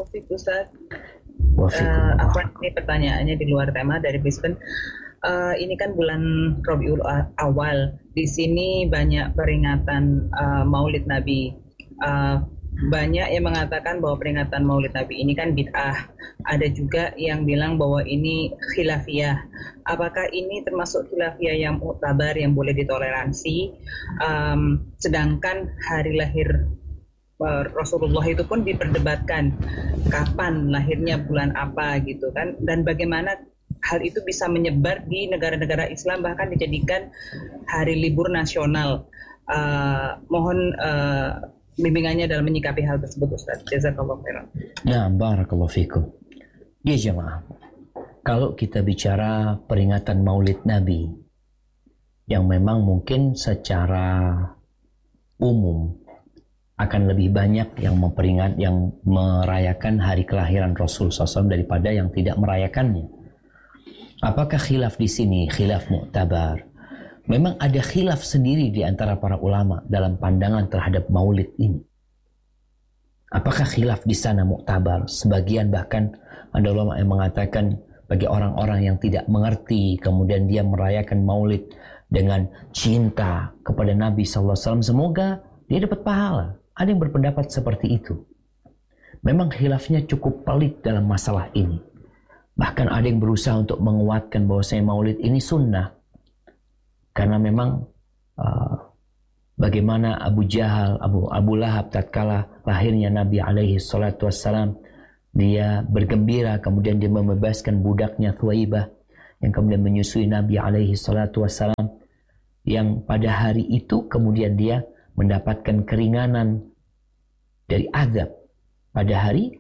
Taufik Ustaz. Wafikumullah. Ini pertanyaannya di luar tema dari Brisbane. Ini kan bulan Rabiul Awal. Di sini banyak peringatan Maulid Nabi. Banyak yang mengatakan bahwa peringatan Maulid Nabi ini kan bid'ah. Ada juga yang bilang bahwa ini khilafiyah. Apakah ini termasuk khilafiyah yang muktabar yang boleh ditoleransi? Sedangkan hari lahir Rasulullah itu pun diperdebatkan kapan lahirnya, bulan apa gitu kan, dan bagaimana hal itu bisa menyebar di negara-negara Islam, bahkan dijadikan hari libur nasional. Mohon bimbingannya dalam menyikapi hal tersebut, Ustaz. Jazakallahu khairan. Nah, barakallahu fikum. Ya jemaah, kalau kita bicara peringatan Maulid Nabi yang memang mungkin secara umum akan lebih banyak yang merayakan hari kelahiran Rasul SAW daripada yang tidak merayakannya. Apakah khilaf di sini khilaf mu'tabar? Memang ada khilaf sendiri di antara para ulama dalam pandangan terhadap Maulid ini. Apakah khilaf di sana mu'tabar? Sebagian bahkan ada ulama yang mengatakan bagi orang-orang yang tidak mengerti kemudian dia merayakan Maulid dengan cinta kepada Nabi SAW, semoga dia dapat pahala. Ada yang berpendapat seperti itu. Memang khilafnya cukup pelik dalam masalah ini. Bahkan ada yang berusaha untuk menguatkan bahwasanya Maulid ini sunnah. Karena memang bagaimana Abu Jahal, Abu Lahab tatkala lahirnya Nabi alaihi salatu wassalam, dia bergembira, kemudian dia membebaskan budaknya Thuwaibah yang kemudian menyusui Nabi alaihi salatu wassalam, yang pada hari itu kemudian dia mendapatkan keringanan dari azab. Pada hari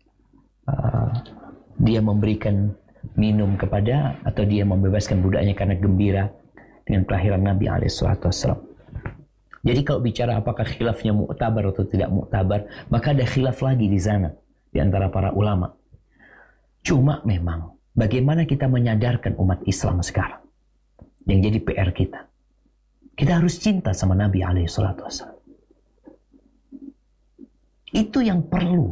dia memberikan minum kepada, atau dia membebaskan budaknya karena gembira dengan kelahiran Nabi alaihissalam. Jadi kalau bicara apakah khilafnya mu'tabar atau tidak mu'tabar, maka ada khilaf lagi di sana di antara para ulama. Cuma memang bagaimana kita menyadarkan umat Islam sekarang, yang jadi PR kita. Kita harus cinta sama Nabi alaihissalam. Itu yang perlu.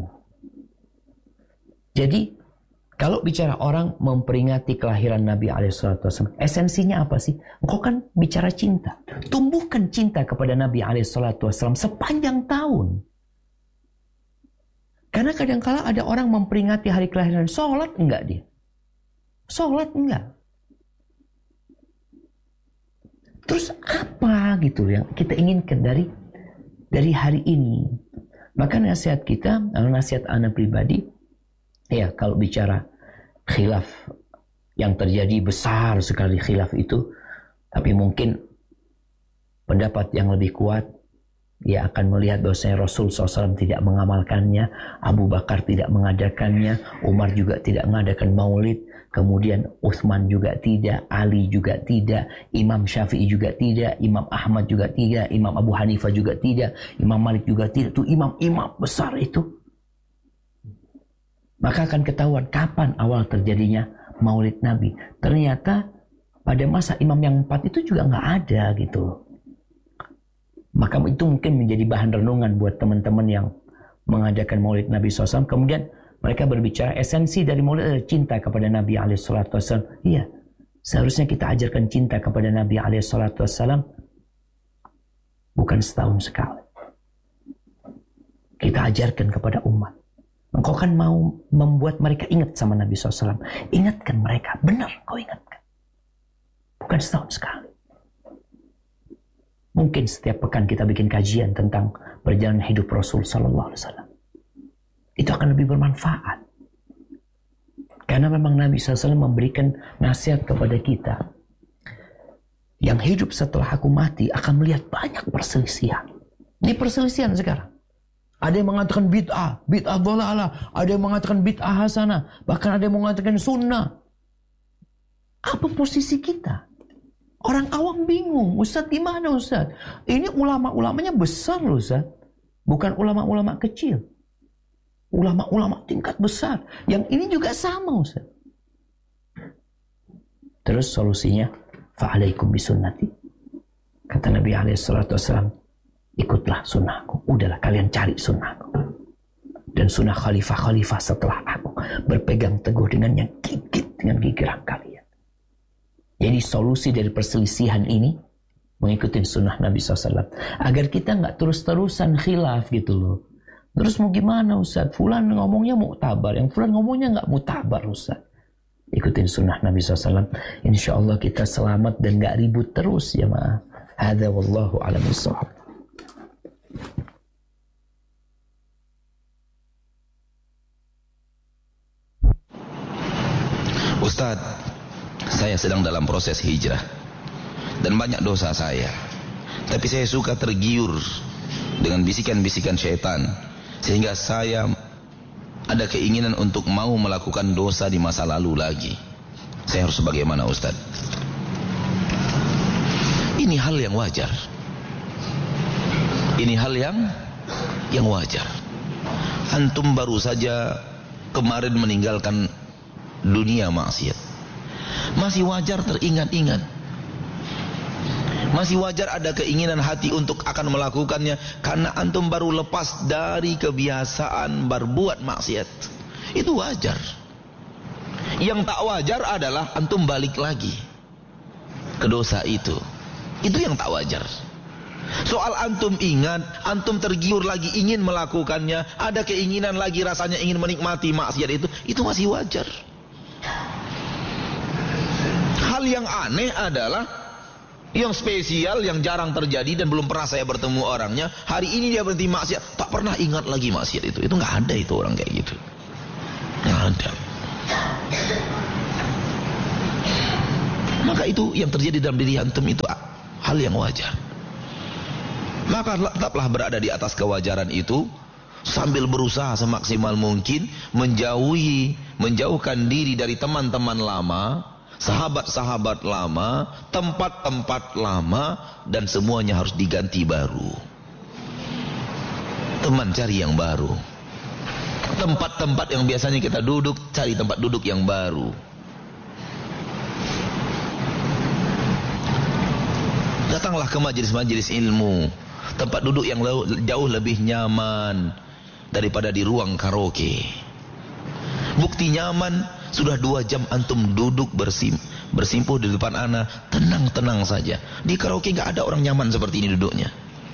Jadi kalau bicara orang memperingati kelahiran Nabi alaihissalam, esensinya apa sih? Engkau kan bicara cinta. Tumbuhkan cinta kepada Nabi alaihissalam sepanjang tahun. Karena kadang-kala ada orang memperingati hari kelahiran, sholat enggak dia? Sholat enggak? Terus apa gitu yang kita inginkan dari hari ini? Maka nasihat kita, nasihat ana pribadi, ya kalau bicara khilaf yang terjadi besar sekali khilaf itu, tapi mungkin pendapat yang lebih kuat, dia akan melihat bahwasanya Rasul SAW tidak mengamalkannya, Abu Bakar tidak mengadakannya, Umar juga tidak mengadakan maulid, kemudian Utsman juga tidak, Ali juga tidak, Imam Syafi'i juga tidak, Imam Ahmad juga tidak, Imam Abu Hanifah juga tidak, Imam Malik juga tidak. Itu imam-imam besar itu. Maka akan ketahuan kapan awal terjadinya maulid Nabi. Ternyata pada masa imam yang 4 itu juga nggak ada gitu. Maka itu mungkin menjadi bahan renungan buat teman-teman yang mengadakan maulid Nabi SAW. Kemudian mereka berbicara esensi dari maulid adalah cinta kepada Nabi SAW. Iya, seharusnya kita ajarkan cinta kepada Nabi SAW bukan setahun sekali. Kita ajarkan kepada umat. Engkau kan mau membuat mereka ingat sama Nabi SAW. Ingatkan mereka, benar kau ingatkan. Bukan setahun sekali. Mungkin setiap pekan kita bikin kajian tentang perjalanan hidup Rasul SAW. Itu akan lebih bermanfaat. Karena memang Nabi SAW memberikan nasihat kepada kita. Yang hidup setelah aku mati akan melihat banyak perselisihan. Ini perselisihan sekarang. Ada yang mengatakan bid'ah dhalalah, ada yang mengatakan bid'ah hasanah, bahkan ada yang mengatakan sunnah. Apa posisi kita? Orang awam bingung, Ustaz gimana Ustaz? Ini ulama-ulamanya besar loh Ustaz. Bukan ulama-ulama kecil. Ulama-ulama tingkat besar. Yang ini juga sama Ustaz. Terus solusinya, fa'alaikum bisunnati. Kata Nabi SAW, ikutlah sunnahku. Udahlah kalian cari sunnahku. dan sunnah khalifah-khalifah setelah aku, berpegang teguh dengan yang gigit dengan gigiran kalian. Jadi solusi dari perselisihan ini mengikuti sunnah Nabi SAW, agar kita nggak terus-terusan khilaf gitu loh. Terus mau gimana Ustaz? Fulan ngomongnya muktabar, yang fulan ngomongnya nggak muktabar Ustaz. Ikutin sunnah Nabi SAW. Insya Allah kita selamat dan nggak ribut terus ya maaf. Hadza wallahu a'lam bishawab. Ustaz, saya sedang dalam proses hijrah dan banyak dosa saya. Tapi saya suka tergiur dengan bisikan-bisikan syaitan, sehingga saya ada keinginan untuk mau melakukan dosa di masa lalu lagi. Saya harus bagaimana Ustaz? Ini hal yang wajar. Ini hal yang wajar. Antum baru saja kemarin meninggalkan dunia maksiat. Masih wajar teringat-ingat. Masih wajar ada keinginan hati untuk akan melakukannya, karena antum baru lepas dari kebiasaan berbuat maksiat. Itu wajar. Yang tak wajar adalah antum balik lagi ke dosa itu. Itu yang tak wajar. Soal antum ingat, antum tergiur lagi ingin melakukannya, ada keinginan lagi rasanya ingin menikmati maksiat itu masih wajar. Hal yang aneh adalah, yang spesial, yang jarang terjadi dan belum pernah saya bertemu orangnya, hari ini dia berhenti maksiat, tak pernah ingat lagi maksiat itu. Itu nggak ada itu orang kayak gitu. Nggak ada. Maka itu yang terjadi dalam diri antum itu hal yang wajar. Maka tetaplah berada di atas kewajaran itu, sambil berusaha semaksimal mungkin menjauhkan diri dari teman-teman lama, sahabat-sahabat lama, tempat-tempat lama, dan semuanya harus diganti baru. Teman cari yang baru. Tempat-tempat yang biasanya kita duduk, cari tempat duduk yang baru. Datanglah ke majelis-majelis ilmu, tempat duduk yang jauh lebih nyaman daripada di ruang karaoke. Bukti nyaman, sudah 2 jam antum duduk bersimpuh di depan ana, tenang-tenang saja. Di karaoke nggak ada orang nyaman seperti ini duduknya.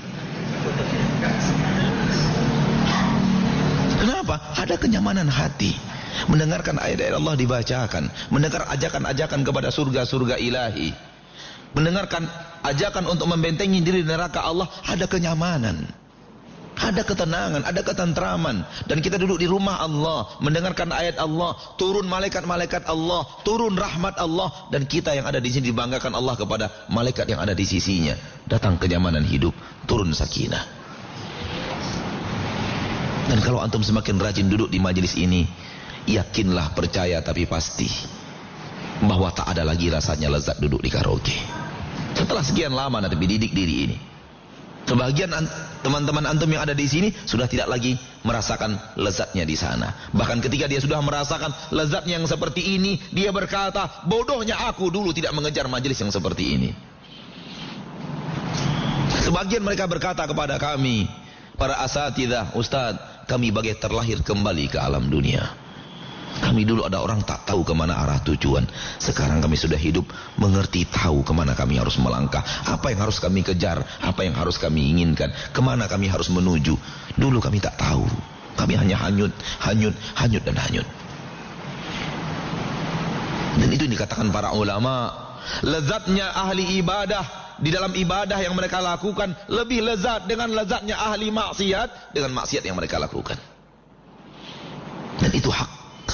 Kenapa? Ada kenyamanan hati. Mendengarkan ayat-ayat Allah dibacakan, mendengar ajakan-ajakan kepada surga-surga ilahi, mendengarkan ajakan untuk membentengi diri neraka Allah, ada kenyamanan, ada ketenangan, ada ketentraman. Dan kita duduk di rumah Allah, mendengarkan ayat Allah, turun malaikat-malaikat Allah, turun rahmat Allah, dan kita yang ada di sini dibanggakan Allah kepada malaikat yang ada di sisinya. Datang kenyamanan hidup, turun sakinah. Dan kalau antum semakin rajin duduk di majelis ini, yakinlah, percaya tapi pasti, bahwa tak ada lagi rasanya lezat duduk di karaoke. Setelah sekian lama nanti dididik diri ini, sebagian teman-teman antum yang ada di sini sudah tidak lagi merasakan lezatnya di sana. Bahkan ketika dia sudah merasakan lezatnya yang seperti ini, dia berkata, bodohnya aku dulu tidak mengejar majelis yang seperti ini. Sebagian mereka berkata kepada kami, para asatidzah, ustaz, kami bagai terlahir kembali ke alam dunia. Kami dulu ada orang tak tahu kemana arah tujuan. Sekarang kami sudah hidup, mengerti, tahu kemana kami harus melangkah, apa yang harus kami kejar, apa yang harus kami inginkan, kemana kami harus menuju. Dulu kami tak tahu. Kami hanya hanyut dan hanyut. Dan itu dikatakan para ulama, lezatnya ahli ibadah di dalam ibadah yang mereka lakukan lebih lezat dengan lezatnya ahli maksiat dengan maksiat yang mereka lakukan. Dan itu hak.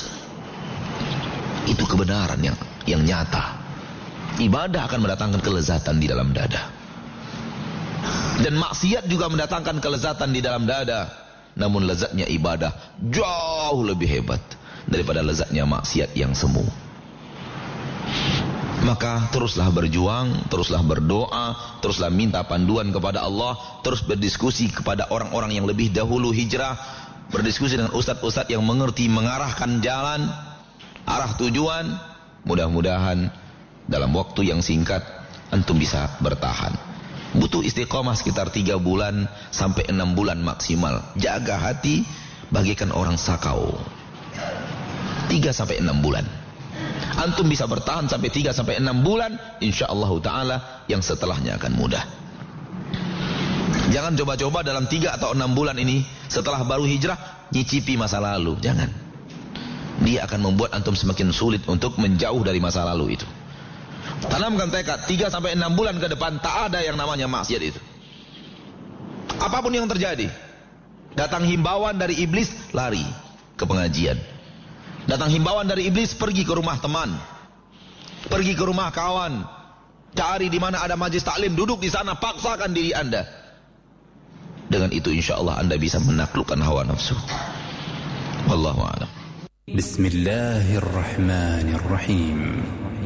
Itu kebenaran yang nyata. Ibadah akan mendatangkan kelezatan di dalam dada. Dan maksiat juga mendatangkan kelezatan di dalam dada. Namun lezatnya ibadah jauh lebih hebat daripada lezatnya maksiat yang semu. Maka teruslah berjuang, teruslah berdoa, teruslah minta panduan kepada Allah, terus berdiskusi kepada orang-orang yang lebih dahulu hijrah, berdiskusi dengan ustadz-ustadz yang mengerti mengarahkan jalan, arah tujuan. Mudah-mudahan dalam waktu yang singkat antum bisa bertahan. Butuh istiqomah sekitar 3 bulan sampai 6 bulan maksimal. Jaga hati, bagaikan orang sakau. 3-6 bulan. Antum bisa bertahan sampai 3-6 bulan, insyaallah ta'ala yang setelahnya akan mudah. Jangan coba-coba dalam 3 atau 6 bulan ini setelah baru hijrah nyicipi masa lalu. Jangan. Dia akan membuat antum semakin sulit untuk menjauh dari masa lalu itu. Tanamkan tekad 3-6 bulan ke depan tak ada yang namanya maksiat itu. Apapun yang terjadi, datang himbauan dari iblis, lari ke pengajian. Datang himbauan dari iblis, pergi ke rumah teman, pergi ke rumah kawan, cari di mana ada majlis taklim, duduk di sana, paksakan diri anda. Dengan itu insyaallah anda bisa menaklukkan hawa nafsu. Wallahu a'lam. Bismillahirrahmanirrahim.